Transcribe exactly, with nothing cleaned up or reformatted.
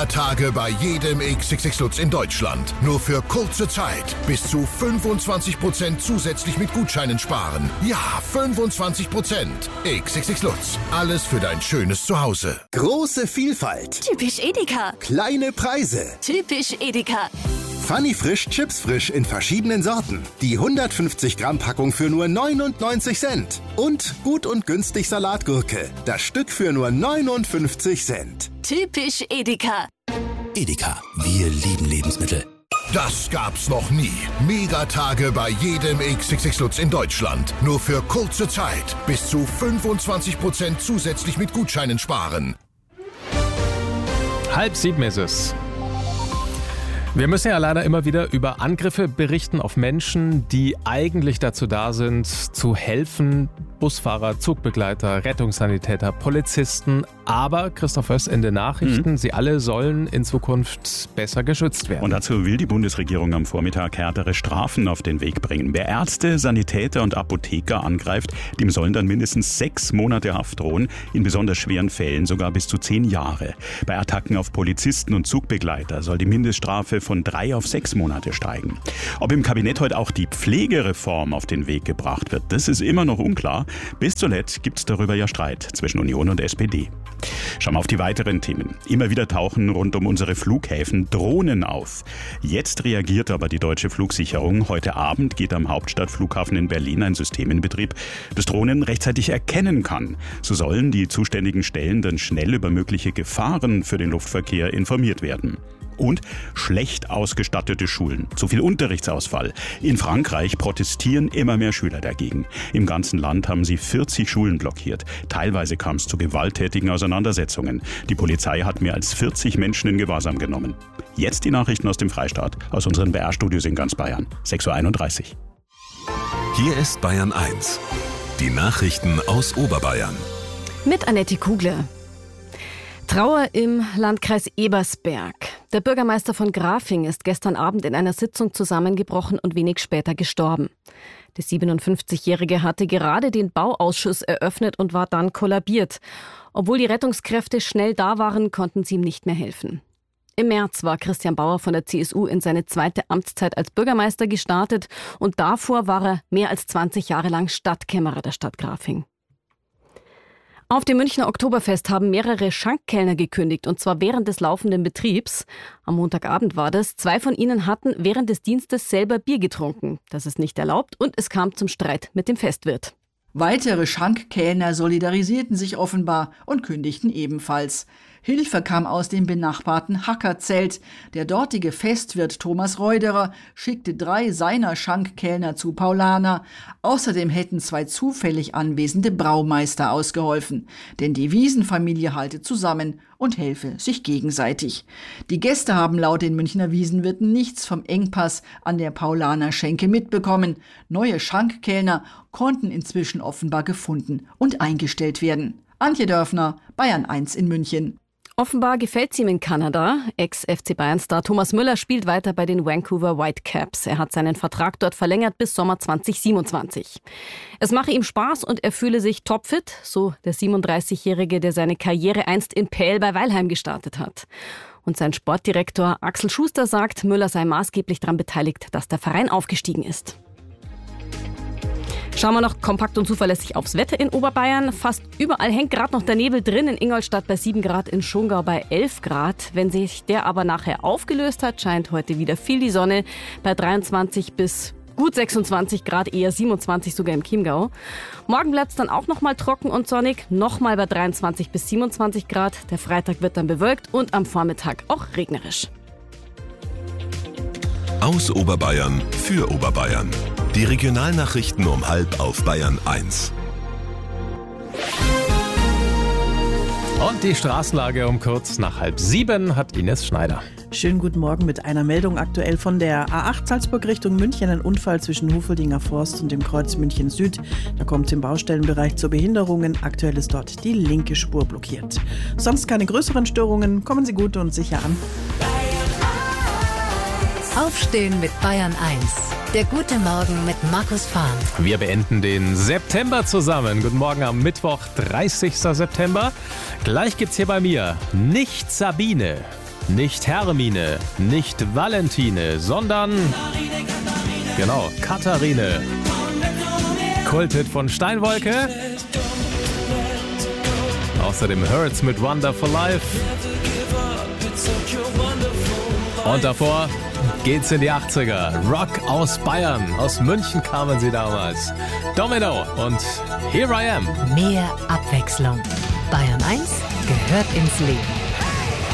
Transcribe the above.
Megatage bei jedem X X X Lutz in Deutschland. Nur für kurze Zeit. Bis zu fünfundzwanzig Prozent zusätzlich mit Gutscheinen sparen. Ja, fünfundzwanzig Prozent. X X X Lutz. Alles für dein schönes Zuhause. Große Vielfalt. Typisch Edeka. Kleine Preise. Typisch Edeka. Funny Frisch, Chips frisch in verschiedenen Sorten. Die hundertfünfzig Gramm Packung für nur neunundneunzig Cent. Und gut und günstig Salatgurke. Das Stück für nur neunundfünfzig Cent. Typisch Edeka. Edeka, wir lieben Lebensmittel. Das gab's noch nie. Megatage bei jedem X X X Lutz in Deutschland. Nur für kurze Zeit. Bis zu fünfundzwanzig Prozent zusätzlich mit Gutscheinen sparen. Halb sieben ist es. Wir müssen ja leider immer wieder über Angriffe berichten auf Menschen, die eigentlich dazu da sind, zu helfen. Busfahrer, Zugbegleiter, Rettungssanitäter, Polizisten. Aber, Christoph Oess in den Nachrichten, mhm. sie alle sollen in Zukunft besser geschützt werden. Und dazu will die Bundesregierung am Vormittag härtere Strafen auf den Weg bringen. Wer Ärzte, Sanitäter und Apotheker angreift, dem sollen dann mindestens sechs Monate Haft drohen. In besonders schweren Fällen sogar bis zu zehn Jahre. Bei Attacken auf Polizisten und Zugbegleiter soll die Mindeststrafe von drei auf sechs Monate steigen. Ob im Kabinett heute auch die Pflegereform auf den Weg gebracht wird, das ist immer noch unklar. Bis zuletzt gibt es darüber ja Streit zwischen Union und S P D. Schauen wir auf die weiteren Themen. Immer wieder tauchen rund um unsere Flughäfen Drohnen auf. Jetzt reagiert aber die deutsche Flugsicherung. Heute Abend geht am Hauptstadtflughafen in Berlin ein System in Betrieb, das Drohnen rechtzeitig erkennen kann. So sollen die zuständigen Stellen dann schnell über mögliche Gefahren für den Luftverkehr informiert werden. Und schlecht ausgestattete Schulen. Zu viel Unterrichtsausfall. In Frankreich protestieren immer mehr Schüler dagegen. Im ganzen Land haben sie vierzig Schulen blockiert. Teilweise kam es zu gewalttätigen Auseinandersetzungen. Die Polizei hat mehr als vierzig Menschen in Gewahrsam genommen. Jetzt die Nachrichten aus dem Freistaat, aus unseren B R-Studios in ganz Bayern. sechs Uhr einunddreißig. Hier ist Bayern eins. Die Nachrichten aus Oberbayern. Mit Annette Kugler. Trauer im Landkreis Ebersberg. Der Bürgermeister von Grafing ist gestern Abend in einer Sitzung zusammengebrochen und wenig später gestorben. Der siebenundfünfzigjährige hatte gerade den Bauausschuss eröffnet und war dann kollabiert. Obwohl die Rettungskräfte schnell da waren, konnten sie ihm nicht mehr helfen. Im März war Christian Bauer von der C S U in seine zweite Amtszeit als Bürgermeister gestartet und davor war er mehr als zwanzig Jahre lang Stadtkämmerer der Stadt Grafing. Auf dem Münchner Oktoberfest haben mehrere Schankkellner gekündigt, und zwar während des laufenden Betriebs. Am Montagabend war das. Zwei von ihnen hatten während des Dienstes selber Bier getrunken. Das ist nicht erlaubt und es kam zum Streit mit dem Festwirt. Weitere Schankkellner solidarisierten sich offenbar und kündigten ebenfalls. Hilfe kam aus dem benachbarten Hackerzelt. Der dortige Festwirt Thomas Reuderer schickte drei seiner Schankkellner zu Paulaner. Außerdem hätten zwei zufällig anwesende Braumeister ausgeholfen. Denn die Wiesenfamilie halte zusammen und helfe sich gegenseitig. Die Gäste haben laut den Münchner Wiesenwirten nichts vom Engpass an der Paulaner Schenke mitbekommen. Neue Schankkellner konnten inzwischen offenbar gefunden und eingestellt werden. Antje Dörfner, Bayern eins in München. Offenbar gefällt es ihm in Kanada. Ex-F C Bayern-Star Thomas Müller spielt weiter bei den Vancouver Whitecaps. Er hat seinen Vertrag dort verlängert bis Sommer zwanzig siebenundzwanzig. Es mache ihm Spaß und er fühle sich topfit, so der siebenunddreißigjährige, der seine Karriere einst in Pähl bei Weilheim gestartet hat. Und sein Sportdirektor Axel Schuster sagt, Müller sei maßgeblich daran beteiligt, dass der Verein aufgestiegen ist. Schauen wir noch kompakt und zuverlässig aufs Wetter in Oberbayern. Fast überall hängt gerade noch der Nebel drin. In Ingolstadt bei sieben Grad, in Schongau bei elf Grad. Wenn sich der aber nachher aufgelöst hat, scheint heute wieder viel die Sonne. Bei dreiundzwanzig bis gut sechsundzwanzig Grad, eher siebenundzwanzig sogar im Chiemgau. Morgen bleibt es dann auch noch mal trocken und sonnig. Nochmal bei dreiundzwanzig bis siebenundzwanzig Grad. Der Freitag wird dann bewölkt und am Vormittag auch regnerisch. Aus Oberbayern für Oberbayern. Die Regionalnachrichten um halb auf Bayern eins. Und die Straßenlage um kurz nach halb sieben hat Ines Schneider. Schönen guten Morgen mit einer Meldung aktuell von der A acht Salzburg Richtung München. Ein Unfall zwischen Hufeldinger Forst und dem Kreuz München Süd. Da kommt es im Baustellenbereich zu Behinderungen. Aktuell ist dort die linke Spur blockiert. Sonst keine größeren Störungen. Kommen Sie gut und sicher an. Aufstehen mit Bayern eins. Der gute Morgen mit Markus Fahn. Wir beenden den September zusammen. Guten Morgen am Mittwoch, dreißigsten September. Gleich gibt's hier bei mir Nicht Sabine. Nicht Hermine, nicht Valentine, sondern... Genau, Katharine. Kulthit von Steinwolke. Außerdem Hurts mit Wonderful Life. Und davor geht's in die achtziger. Rock aus Bayern. Aus München kamen sie damals. Domino und Here I Am. Mehr Abwechslung. Bayern eins gehört ins Leben.